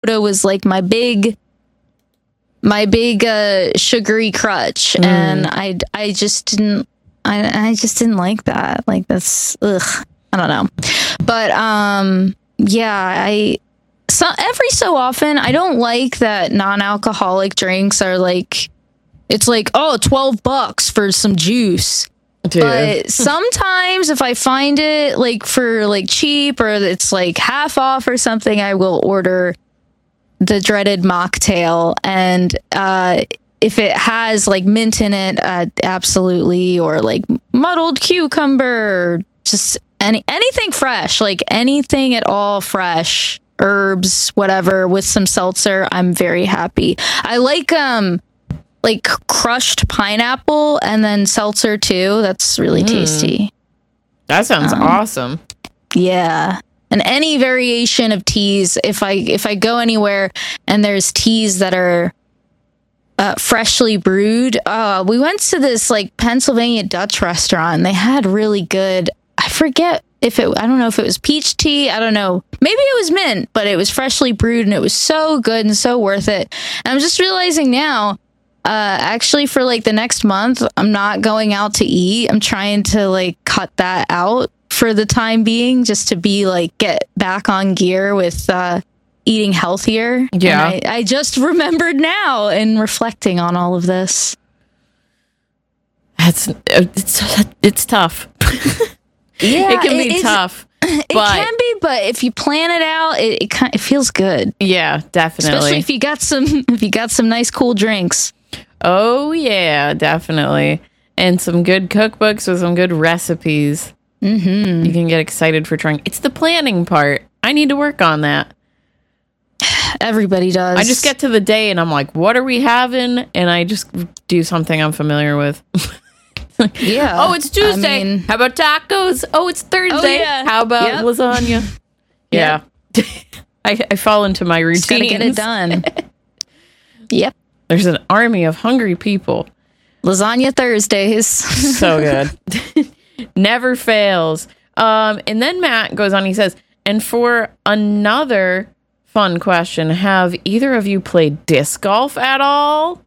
soda was like my big sugary crutch, and I just didn't like that. Like, that's ugh. I don't know, but every so often I don't like that non-alcoholic drinks are like, it's like, oh, $12 for some juice. Dude. But sometimes if I find it like for like cheap, or it's like half off or something, I will order the dreaded mocktail. And if it has like mint in it, absolutely, or like muddled cucumber, just anything fresh, like anything at all fresh, herbs, whatever, with some seltzer, I'm very happy. I like crushed pineapple and then seltzer too. That's really tasty. That sounds awesome. Yeah. And any variation of teas, if I go anywhere and there's teas that are freshly brewed. We went to this like Pennsylvania Dutch restaurant. They had really good, I don't know if it was peach tea. I don't know. Maybe it was mint, but it was freshly brewed and it was so good and so worth it. And I'm just realizing now, actually for like the next month, I'm not going out to eat. I'm trying to like cut that out for the time being, just to be like, get back on gear with, eating healthier. Yeah. And I just remembered now in reflecting on all of this. It's tough. Yeah, it can be tough. It can be, but if you plan it out, it feels good. Yeah, definitely. Especially if you got some nice cool drinks. Oh yeah, definitely. And some good cookbooks with some good recipes. Mm-hmm. You can get excited for trying. It's the planning part. I need to work on that. Everybody does. I just get to the day and I'm like, what are we having? And I just do something I'm familiar with. Yeah. Oh, it's Tuesday. How about tacos? Oh, it's Thursday. Oh, yeah. How about lasagna? Yeah. I fall into my routine. Just gotta get it done. Yep. There's an army of hungry people. Lasagna Thursdays. So good. Never fails. And then Matt goes on, he says, and for another fun question, have either of you played disc golf at all?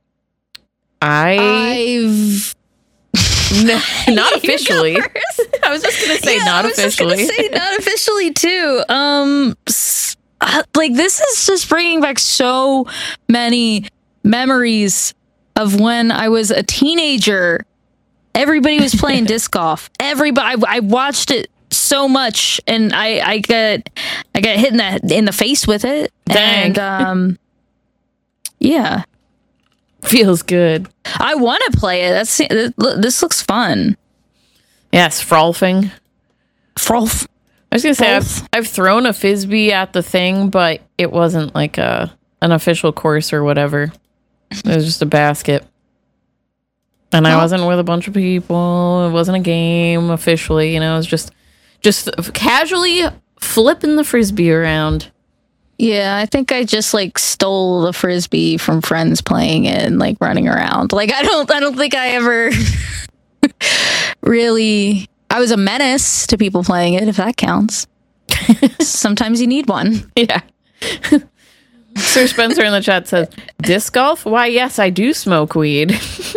I've not officially. I was just gonna say not officially. Not officially too. Like, this is just bringing back so many memories of when I was a teenager. Everybody was playing disc golf. Everybody, I watched it so much, and I got hit in the face with it. Dang. And yeah. Feels good. I want to play it. This looks fun. Yes, frolfing. Frolf. I was gonna say I've thrown a frisbee at the thing, but it wasn't like an official course or whatever. It was just a basket, and I wasn't with a bunch of people. It wasn't a game officially. It was just casually flipping the frisbee around. Yeah, I think I just like stole the frisbee from friends playing it and like running around. Like, I don't think I ever really. I was a menace to people playing it, if that counts. Sometimes you need one. Yeah. Sir Spencer in the chat says, disc golf? Why, yes, I do smoke weed.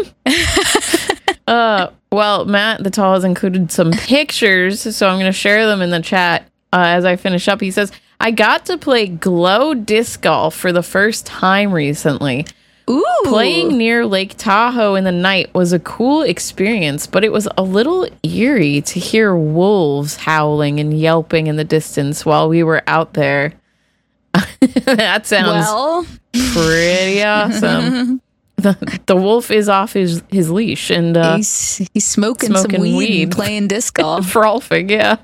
Well, Matt the Tall has included some pictures, so I'm going to share them in the chat as I finish up. He says, I got to play glow disc golf for the first time recently. Ooh. Playing near Lake Tahoe in the night was a cool experience, but it was a little eerie to hear wolves howling and yelping in the distance while we were out there. That sounds pretty awesome. The wolf is off his leash, and he's smoking some weed and playing disc golf. Frolfing, yeah.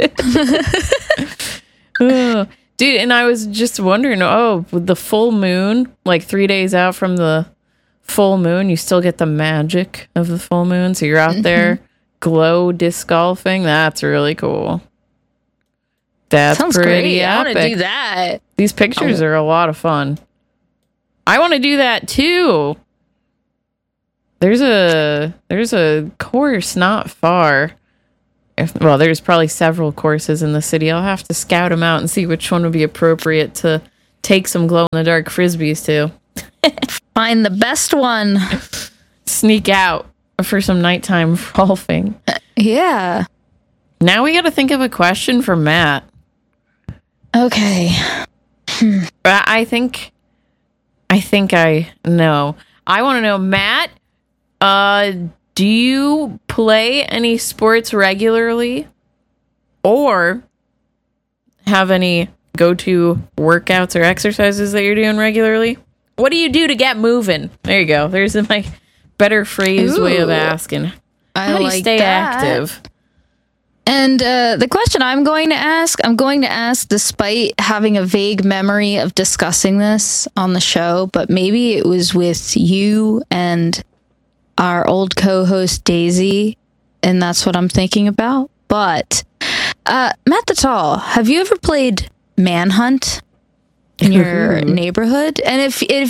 Dude, and I was just wondering, with the full moon, like 3 days out from the full moon, you still get the magic of the full moon. So you're out there glow disc golfing. That's really cool. That's sounds pretty great. epic. I want to do that. These pictures are a lot of fun. I want to do that too. There's a course not far. Well, there's probably several courses in the city. I'll have to scout them out and see which one would be appropriate to take some glow-in-the-dark Frisbees, too. Find the best one. Sneak out for some nighttime golfing. Yeah. Now we got to think of a question for Matt. Okay. I think I know. I want to know, Matt, do you play any sports regularly? Or have any go-to workouts or exercises that you're doing regularly? What do you do to get moving? There you go. There's my better phrased way of asking. How do you stay active? And the question I'm going to ask despite having a vague memory of discussing this on the show, but maybe it was with you and our old co-host Daisy, and that's what I'm thinking about. But Matt the Tall, have you ever played Manhunt in your neighborhood? And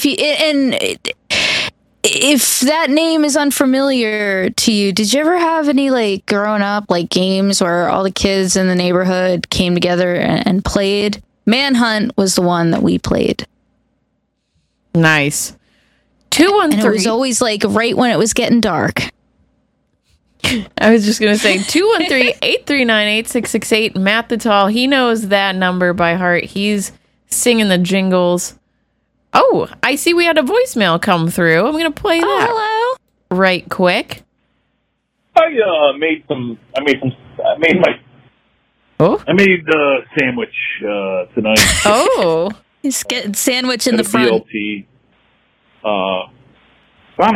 if that name is unfamiliar to you, did you ever have any, like, growing up, like, games where all the kids in the neighborhood came together and played? Manhunt was the one that we played. Nice. 213. And it was always, like, right when it was getting dark. I was just going to say 213-839-8668. Matt the Tall, he knows that number by heart. He's singing the jingles. Oh, I see we had a voicemail come through. I'm going to play that hello. right quick. I made sandwich tonight. Oh. He's getting sandwich in the a front. BLT. Found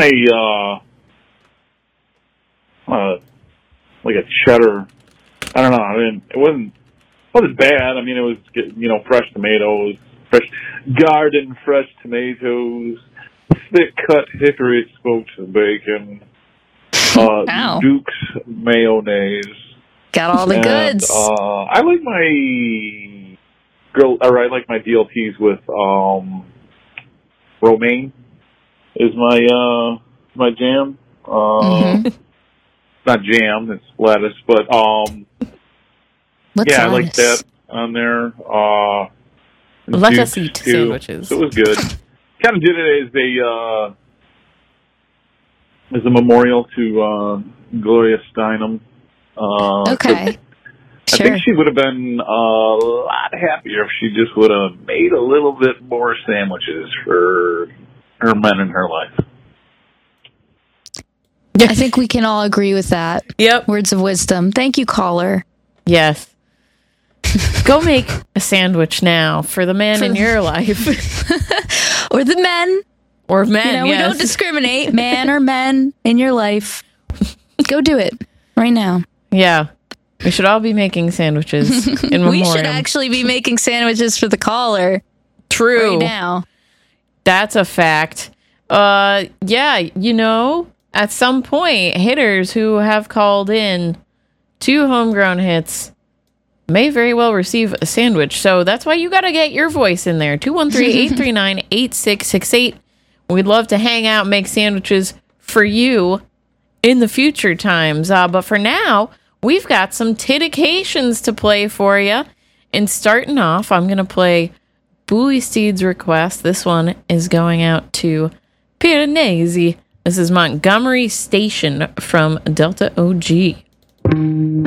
like a cheddar. I don't know. I mean, it wasn't bad. I mean, it was, fresh tomatoes, fresh garden fresh tomatoes, thick cut hickory smoked bacon, Duke's mayonnaise. Got all the goods. I like my DLTs with romaine is my jam. Not jam, it's lettuce, but What's I like that on there. Let us eat sandwiches. So it was good. Kind of did it as a memorial to Gloria Steinem. Okay. I think she would have been a lot happier if she just would have made a little bit more sandwiches for her men in her life. I think we can all agree with that. Yep. Words of wisdom. Thank you, caller. Yes. Go make a sandwich now for the man in your life. Or the men. Or men, We don't discriminate. Man or men in your life. Go do it right now. Yeah. We should all be making sandwiches in memoriam. We should actually be making sandwiches for the caller. True. Right now. That's a fact. At some point, hitters who have called in 2 homegrown hits may very well receive a sandwich. So that's why you got to get your voice in there. 213-839-8668. We'd love to hang out and make sandwiches for you in the future times. But for now, we've got some titications to play for you. And starting off, I'm going to play Bully Steed's request. This one is going out to Piranesi. This is Montgomery Station from Delta OG.